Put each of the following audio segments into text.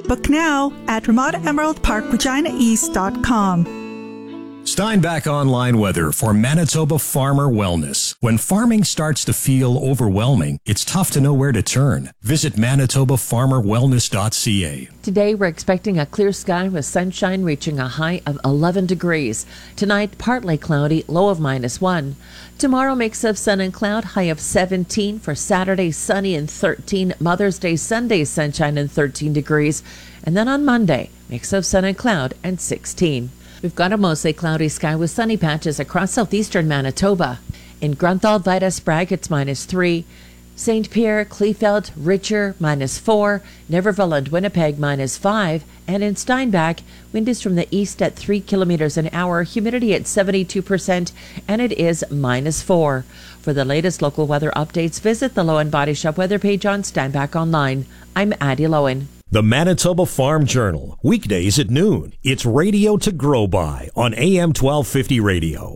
Book now at RamadaEmeraldParkReginaEast.com. Steinbach Online weather for Manitoba farmer wellness. When farming starts to feel overwhelming, it's tough to know where to turn. Visit ManitobaFarmerWellness.ca. Today, we're expecting a clear sky with sunshine reaching a high of 11 degrees. Tonight, partly cloudy, low of -1. Tomorrow, mix of sun and cloud, high of 17. For Saturday, sunny and 13. Mother's Day, Sunday, sunshine and 13 degrees. And then on Monday, mix of sun and cloud and 16. We've got a mostly cloudy sky with sunny patches across southeastern Manitoba. In Grunthal, Vida, Sprague, it's -3. St. Pierre, Kleefeld, Richer, -4. Niverville and Winnipeg, -5. And in Steinbach, wind is from the east at 3 kilometers an hour, humidity at 72%, and it is -4. For the latest local weather updates, visit the Lowen Body Shop weather page on Steinbach Online. I'm Addie Lowen. The Manitoba Farm Journal, weekdays at noon. It's radio to grow by on AM 1250 radio.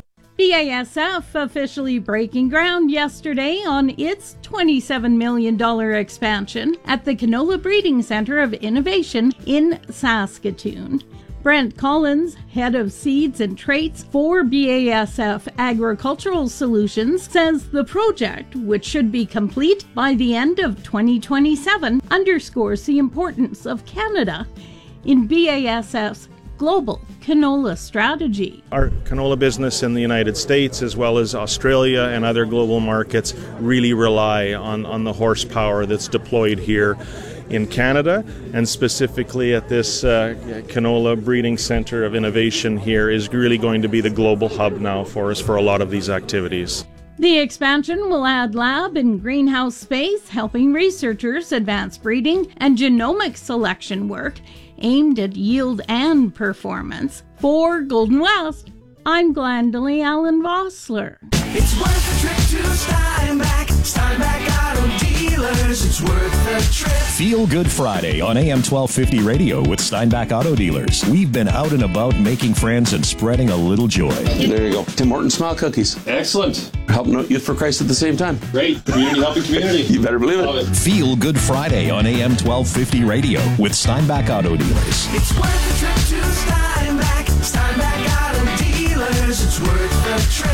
BASF officially breaking ground yesterday on its $27 million expansion at the Canola Breeding Center of Innovation in Saskatoon. Brent Collins, head of seeds and traits for BASF Agricultural Solutions, says the project, which should be complete by the end of 2027, underscores the importance of Canada in BASF's global canola strategy. Our canola business in the United States, as well as Australia and other global markets, really rely on the horsepower that's deployed here in Canada, and specifically at this Canola Breeding Center of Innovation here is really going to be the global hub now for us for a lot of these activities. The expansion will add lab and greenhouse space, helping researchers advance breeding and genomic selection work aimed at yield and performance. For Golden West, I'm Glendalee Allen Vossler. It's worth a trip to Steinbach Auto Dealers. It's worth a trip. Feel Good Friday on AM 1250 radio with Steinbach Auto Dealers. We've been out and about making friends and spreading a little joy. There you go. Tim Hortons Smile Cookies. Excellent. Helping out Youth for Christ at the same time. Great. Community helping community. You better believe Love it. Feel Good Friday on AM 1250 radio with Steinbach Auto Dealers. It's worth a trip to Steinbach Auto Dealers. It's worth a trip.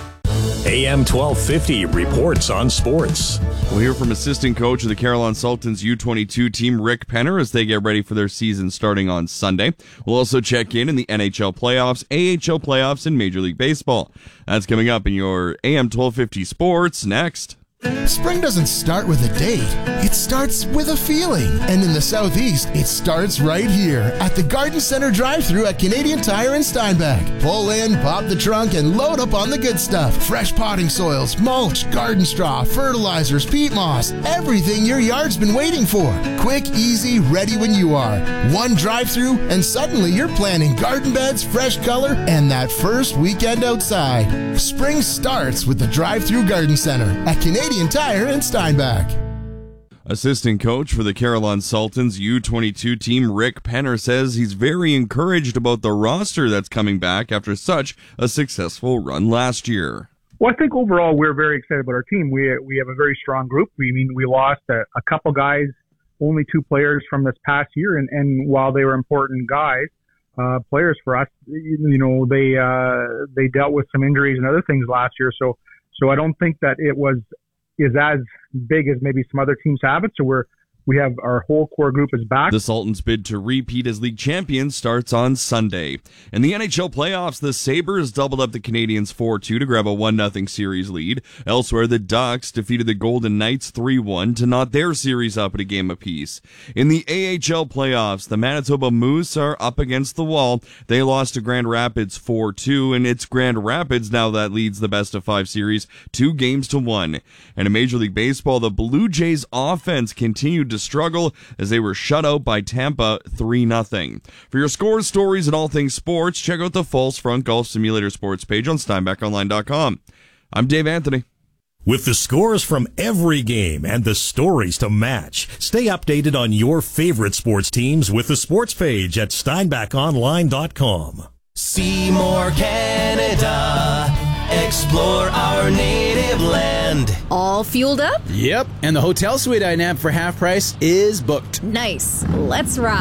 AM 1250 reports on sports. We'll hear from assistant coach of the Carillon Sultans U22 team, Rick Penner, as they get ready for their season starting on Sunday. We'll also check in the NHL playoffs, AHL playoffs, and Major League Baseball. That's coming up in your AM 1250 sports next. Spring doesn't start with a date. It starts with a feeling. And in the Southeast, it starts right here at the Garden Center drive-thru at Canadian Tire in Steinbach. Pull in, pop the trunk, and load up on the good stuff. Fresh potting soils, mulch, garden straw, fertilizers, peat moss, everything your yard's been waiting for. Quick, easy, ready when you are. One drive-thru, and suddenly you're planting garden beds, fresh color, and that first weekend outside. Spring starts with the drive-thru Garden Center at Canadian Tire in Steinbach. Assistant coach for the Carillon Sultans U22 team, Rick Penner, says he's very encouraged about the roster that's coming back after such a successful run last year. Well, I think overall we're very excited about our team. We have a very strong group. We lost a couple guys, only 2 players from this past year, and while they were important guys, players for us, they dealt with some injuries and other things last year. So I don't think that it is as big as maybe some other teams have it. So we have our whole core group is back. The Sultans' bid to repeat as league champions starts on Sunday. In the NHL playoffs, the Sabres doubled up the Canadiens 4-2 to grab a 1-0 series lead. Elsewhere, the Ducks defeated the Golden Knights 3-1 to knot their series up at a game apiece. In the AHL playoffs, the Manitoba Moose are up against the wall. They lost to Grand Rapids 4-2, and it's Grand Rapids now that leads the best-of-5 series 2-1. And in Major League Baseball, the Blue Jays offense continued to struggle as they were shut out by Tampa 3-0. For your scores, stories, and all things sports, check out the False Front Golf Simulator sports page on SteinbachOnline.com. I'm Dave Anthony. With the scores from every game and the stories to match, stay updated on your favorite sports teams with the sports page at SteinbachOnline.com. Seymour, Canada. Explore our native land. All fueled up? Yep, and the hotel suite I nabbed for half price is booked. Nice. Let's ride.